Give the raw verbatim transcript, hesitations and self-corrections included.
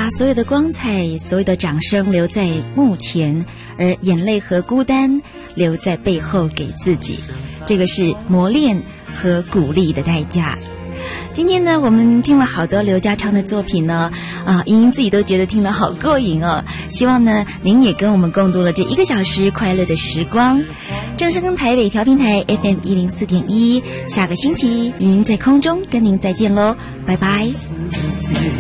把所有的光彩、所有的掌声留在幕前，而眼泪和孤单留在背后给自己。这个是磨练和鼓励的代价。今天呢，我们听了好多刘家昌的作品呢，啊，莹莹自己都觉得听了好过瘾哦。希望呢，您也跟我们共度了这一个小时快乐的时光。正声台北调频台 F M 一零四点一，下个星期莹莹在空中跟您再见喽，拜拜。